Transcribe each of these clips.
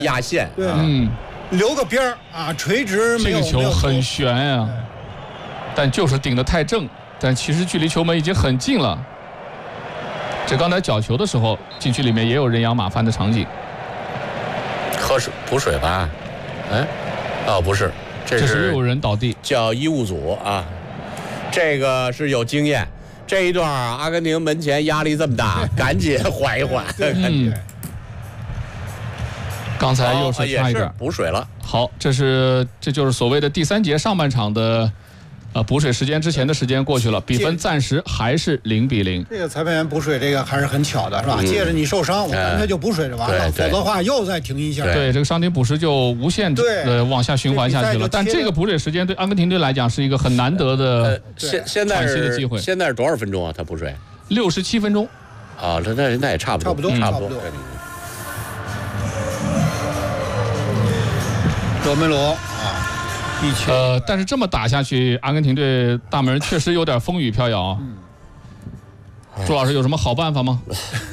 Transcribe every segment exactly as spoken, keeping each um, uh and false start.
压线， 对， 嗯， 留个边儿啊，垂直没有。 这个球很悬呀、啊，但就是顶得太正，但其实距离球门已经很近了。这刚才角球的时候，禁区里面也有人仰马翻的场景。 喝水补水吧？哎，哦，不是，这是这是有人倒地， 叫医务组啊，这个是有经验。这一段啊，阿根廷门前压力这么大，赶紧缓一缓。 嗯，刚才又是差一点、 哦、补水了。 好，这是这就是所谓的第三节上半场的。呃，补水时间之前的时间过去了，比分暂时还是零比零。 这个裁判员补水这个还是很巧的，是吧？嗯、借着你受伤，我干脆就补水就完了，否则的话又再停一下。 对，这个伤停补时就无限的往下循环下去了。但这个补水时间对阿根廷队来讲是一个很难得的呃，现现在是机会。现在是多少分钟啊？他补水？ 六十七分钟。 啊，那那那也差不多， 差不多， 差不多。 罗梅罗啊。 呃，但是这么打下去，阿根廷队大门确实有点风雨飘摇啊。嗯、朱老师有什么好办法吗？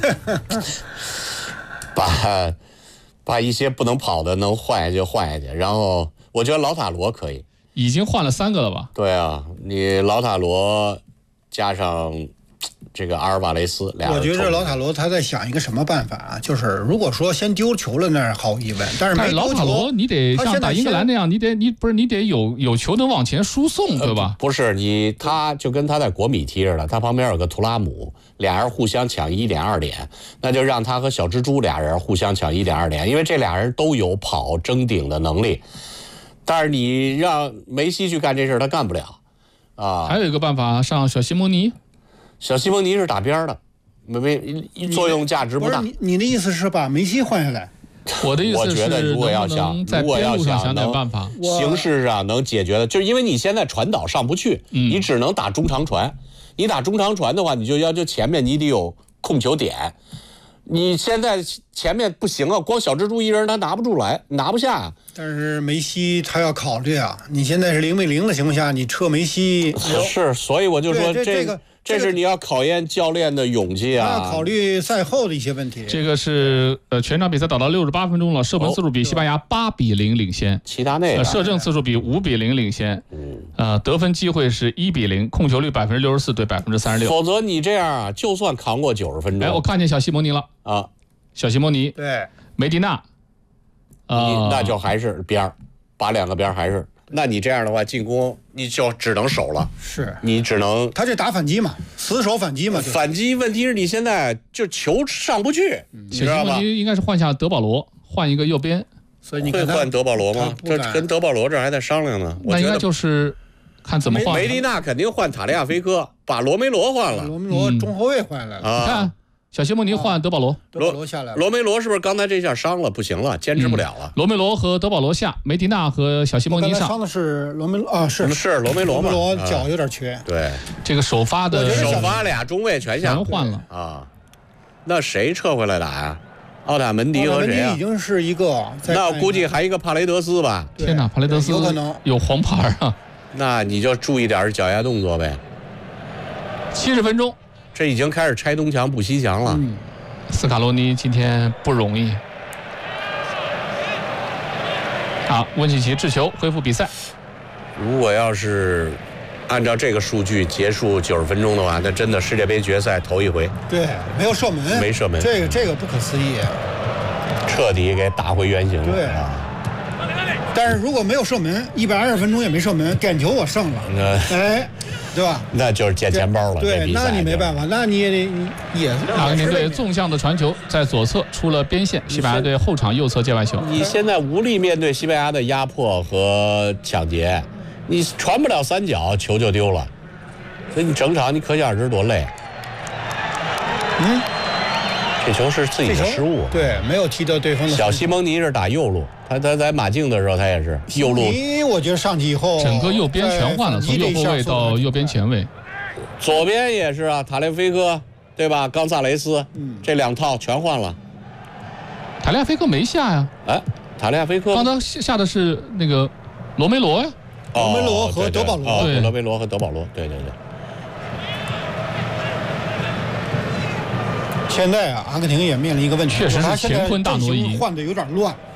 把把一些不能跑的能换下去换下去，然后我觉得老塔罗可以。 已经换了三个了吧？ 对啊，你老塔罗加上这个阿尔瓦雷斯俩人， 我觉得老塔罗他在想一个什么办法啊？就是如果说先丢球了，那毫无疑问，但是没丢球， 老塔罗你得像打英格兰那样，你得你不是你得有有球能往前输送，对吧？ 呃、不是你，他就跟他在国米踢似的，他旁边有个图拉姆，俩人互相抢一点二点，那就让他和小蜘蛛俩人互相抢一点二点，因为这俩人都有跑争顶的能力，但是你让梅西去干这事他干不了啊。 还有一个办法，上小西蒙尼。 小西蒙尼是打边的，没没作用价值不大。 不是 你, 你的意思是把梅西换下来？ 我的意思是， 我觉得如果要想， 在边路上想点办法， 形式上能解决的，就是因为你现在传导上不去， 嗯、 你只能打中长传。你打中长传的话，你就要就前面你得有控球点。你现在前面不行啊，光小蜘蛛一人他拿不出来，拿不下。 但是梅西他要考虑啊，你现在是零比零的情况下，你撤梅西是，所以我就说这这个。这是你要考验教练的勇气啊！ 他要考虑赛后的一些问题。 这个是呃，全场比赛打到六十八分钟了，射门次数比西班牙八比零领先， 齐达内、 呃、射正次数比五比零领先，呃，得分机会是一比零，控球率百分之六十四对百分之三十六。 否则你这样啊，就算扛过九十分钟， 哎，我看见小西蒙尼了啊， 小西蒙尼， 对， 梅迪纳， 呃，那就还是边儿，把两个边还是。那你这样的话，进攻你就只能守了， 是你只能他这打反击嘛，死守反击嘛。 反击问题是你现在就球上不去，嗯、你知道吗？ 应该是换下德保罗，换一个右边。 所以你会换德保罗吗？这跟德保罗这还在商量呢。 那应该就是看怎么换。 梅迪纳肯定换塔利亚菲科，把罗梅罗换了， 罗梅罗中后卫换来了。 嗯、你看。小西蒙尼换德保罗， 德保罗下来了。 罗梅罗是不是刚才这下伤了，不行了，坚持不了了？ 嗯、罗梅罗和德保罗下，梅迪纳和小西蒙尼上。 伤的是罗梅罗啊，是是罗梅罗嘛？ 罗梅罗脚有点缺。 啊、对， 这个首发的首发俩中卫全下全换了啊。那谁撤回来打呀？奥塔门迪和谁啊？ 已经是一个， 那估计还一个帕雷德斯吧？ 天哪，帕雷德斯有可能有黄牌啊！ 那你就注意点脚下动作呗。 七十分钟， 这已经开始拆东墙补西墙了。 嗯斯卡罗尼今天不容易。好，温契奇制球恢复比赛。 如果要是按照这个数据结束九十分钟的话，那真的世界杯决赛头一回。 对，没有射门， 没射门， 这个这个不可思议， 彻底给打回原形了。 对啊。但是如果没有射门，一百二十分钟也没射门，点球我胜了。 嗯、 哎。对吧？ 那就是捡钱包了。 对，那你没办法，那你也得也。 阿根廷队纵向的传球在左侧出了边线，西班牙队后场右侧界外球。 你现在无力面对西班牙的压迫和抢劫，你传不了三脚，球就丢了，所以你整场你可想而知多累。 嗯， 这球是自己的失误， 对，没有踢到对方的。 小西蒙尼是打右路。他他在马竞的时候，他也是右路。 我觉得上去以后， 整个右边全换了，从右后卫到右边前卫。 左边也是啊，塔列菲科对吧？冈萨雷斯， 嗯， 这两套全换了。 塔利亚菲科没下呀？ 哎，塔利亚菲科刚才下的是那个罗梅罗呀。 罗梅罗和德保罗， 对，罗梅罗和德保罗，对对对。 现在啊，阿根廷也面临一个问题， 确实是乾坤大挪移， 换的有点乱。